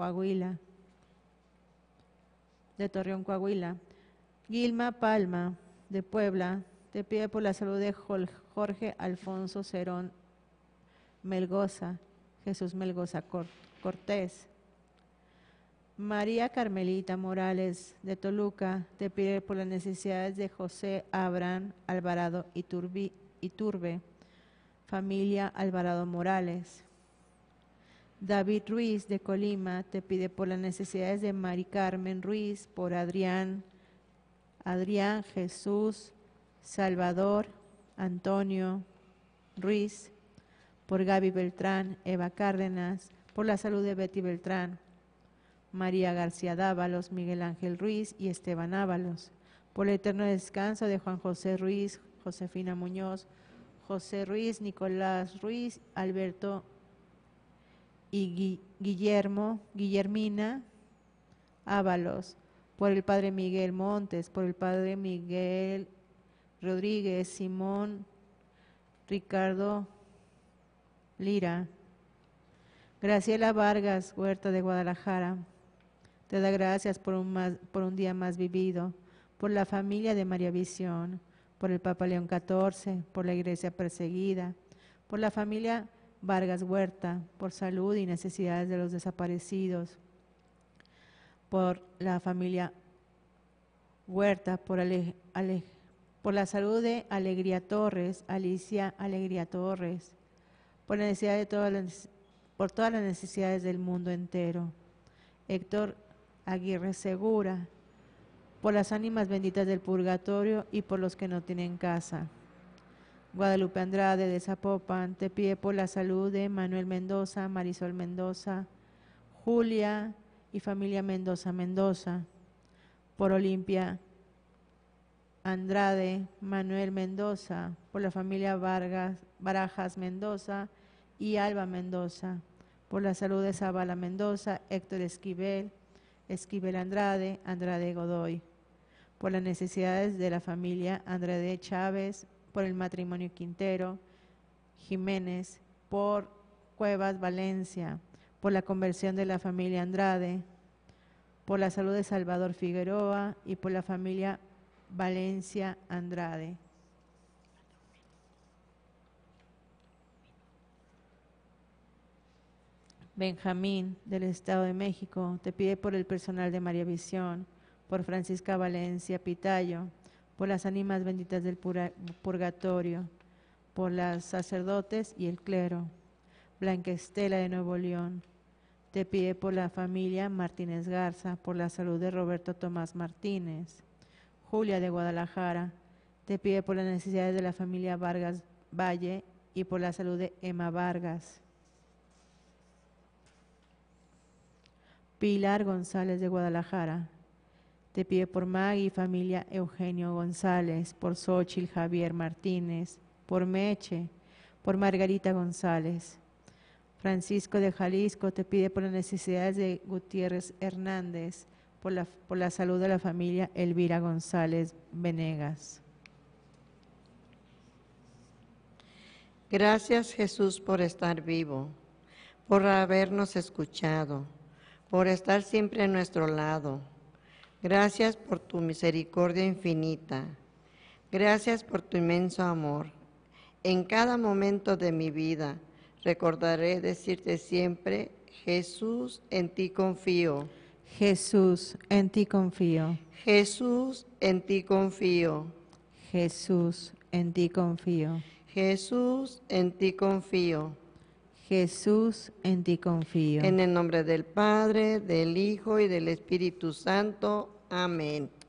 Coahuila. Gilma Palma, de Puebla, te pide por la salud de Jorge Alfonso Cerón Melgoza, Jesús Melgoza Cortés. María Carmelita Morales, de Toluca, te pide por las necesidades de José Abraham Alvarado Iturbe, familia Alvarado Morales. David Ruiz, de Colima, te pide por las necesidades de Mari Carmen Ruiz, por Adrián, Jesús, Salvador, Antonio Ruiz, por Gaby Beltrán, Eva Cárdenas, por la salud de Betty Beltrán, María García Dávalos, Miguel Ángel Ruiz y Esteban Ábalos, por el eterno descanso de Juan José Ruiz, Josefina Muñoz, José Ruiz, Nicolás Ruiz, Alberto y Guillermina Ábalos, por el Padre Miguel Montes, por el Padre Miguel Rodríguez, Simón Ricardo Lira. Graciela Vargas Huerta, de Guadalajara, te da gracias por un día más vivido, por la familia de María Visión, por el Papa León XIV, por la iglesia perseguida, por la familia Vargas Huerta, por salud y necesidades de los desaparecidos, por la familia Huerta, por la salud de Alegría Torres, Alicia Alegría Torres, por la necesidad de por todas las necesidades del mundo entero. Héctor Aguirre Segura, por las ánimas benditas del purgatorio y por los que no tienen casa. Guadalupe Andrade, de Zapopan, te pide por la salud de Manuel Mendoza, Marisol Mendoza, Julia y familia Mendoza, por Olimpia Andrade, Manuel Mendoza, por la familia Barajas Mendoza y Alba Mendoza, por la salud de Zavala Mendoza, Héctor Esquivel Andrade, Andrade Godoy, por las necesidades de la familia Andrade Chávez, por el matrimonio Quintero Jiménez, por Cuevas Valencia, por la conversión de la familia Andrade, por la salud de Salvador Figueroa y por la familia Valencia Andrade. Benjamín, del Estado de México, te pide por el personal de María Visión, por Francisca Valencia Pitayo, por las ánimas benditas del purgatorio, por los sacerdotes y el clero. Blanca Estela, de Nuevo León, te pide por la familia Martínez Garza, por la salud de Roberto Tomás Martínez. Julia, de Guadalajara, te pide por las necesidades de la familia Vargas Valle y por la salud de Emma Vargas. Pilar González, de Guadalajara, te pide por Maggie y familia Eugenio González, por Xochitl Javier Martínez, por Meche, por Margarita González. Francisco de Jalisco te pide por las necesidades de Gutiérrez Hernández, por la salud de la familia Elvira González Venegas. Gracias, Jesús, por estar vivo, por habernos escuchado, por estar siempre a nuestro lado. Gracias por tu misericordia infinita. Gracias por tu inmenso amor. En cada momento de mi vida recordaré decirte siempre: Jesús, en ti confío. Jesús, en ti confío. Jesús, en ti confío. Jesús, en ti confío. Jesús, en ti confío. Jesús, en ti confío. En el nombre del Padre, del Hijo y del Espíritu Santo. Amén.